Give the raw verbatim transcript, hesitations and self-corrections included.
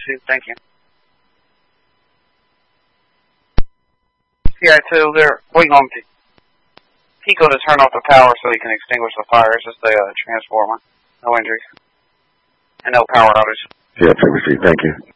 two, thank you. C I two, they're waiting on Pico to turn off the power so he can extinguish the fire. It's just a uh, transformer. No injuries. And no power outage. Yeah, Trevor Street, thank you.